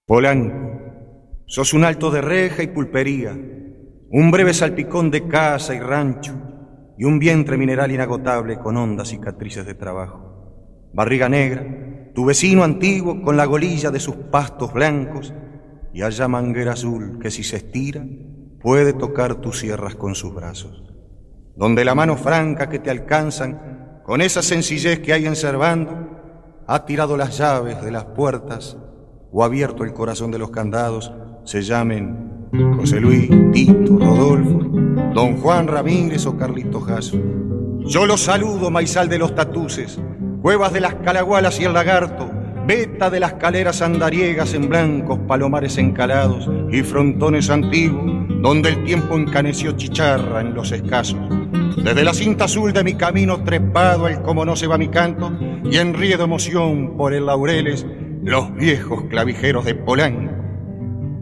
Polanco, sos un alto de reja y pulpería, un breve salpicón de casa y rancho y un vientre mineral inagotable con hondas cicatrices de trabajo. Barriga negra, tu vecino antiguo con la golilla de sus pastos blancos y allá manguera azul que si se estira puede tocar tus sierras con sus brazos. Donde la mano franca que te alcanzan con esa sencillez que hay en Servando ha tirado las llaves de las puertas o abierto el corazón de los candados, se llamen José Luis, Tito, Rodolfo, Don Juan Ramírez o Carlito Jasso. Yo los saludo, maizal de los tatuces, cuevas de las Calagualas y el Lagarto, veta de las caleras andariegas en blancos palomares encalados y frontones antiguos, donde el tiempo encaneció chicharra en los escasos. Desde la cinta azul de mi camino trepado, el como no se va mi canto, y enriedo emoción por el Laureles, los viejos clavijeros de Polanco